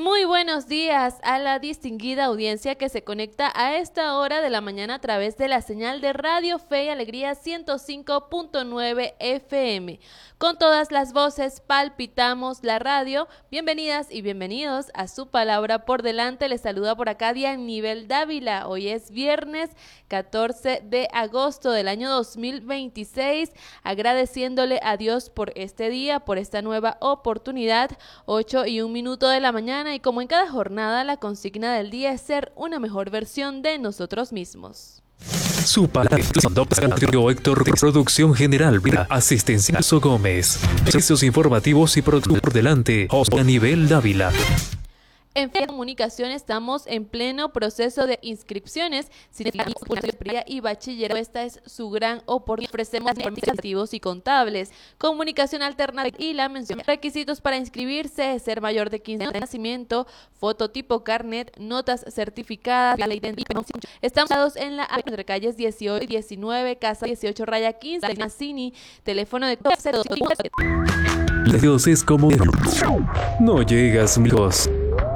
Muy buenos días a la distinguida audiencia que se conecta a esta hora de la mañana a través de la señal de Radio Fe y Alegría 105.9 FM. Con todas las voces palpitamos la radio. Bienvenidas y bienvenidos a Su Palabra por Delante. Les saluda por acá Dianivel Dávila. Hoy es viernes 14 de agosto del año 2026. Agradeciéndole a Dios por este día, por esta nueva oportunidad. 8:01 de la mañana, y como en cada jornada, la consigna del día es ser una mejor versión de nosotros mismos. Su palabra, Héctor, producción general, asistencia Gómez, servicios informativos y producción por delante, Dianivel Dávila. En comunicación estamos en pleno proceso de inscripciones. Sin y bachillerato, esta es su gran oportunidad. Ofrecemos administrativos y contables, comunicación alternativa y la mención. Requisitos para inscribirse: ser mayor de 15 años de nacimiento, fototipo carnet, notas certificadas, la identidad. Estamos en la entre calles 18 y 19, casa 18-15, Mazzini, teléfono de 02. Dios es como no llegas, amigos.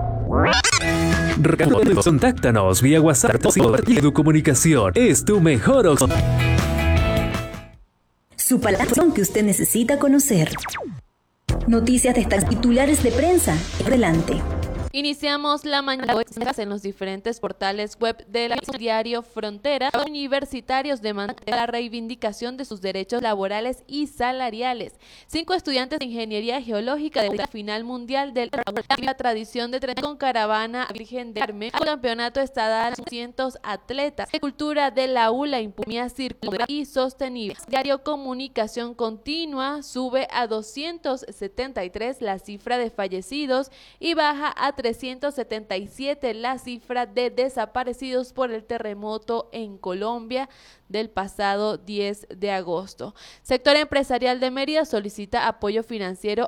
Contáctanos vía WhatsApp. Tu comunicación es tu mejor opción. Su palabra que usted necesita conocer. Noticias de estas titulares de prensa. Adelante. Iniciamos la mañana en los diferentes portales web del diario Frontera. Universitarios demandan la reivindicación de sus derechos laborales y salariales. 5 estudiantes de Ingeniería Geológica de la final mundial de la tradición de tren con caravana Virgen del Carmen. El campeonato está dado a 200 atletas. La cultura de la ULA impugna circular y sostenible. Diario Comunicación Continua sube a 273 la cifra de fallecidos y baja a 377 la cifra de desaparecidos por el terremoto en Colombia del pasado 10 de agosto. Sector empresarial de Mérida solicita apoyo financiero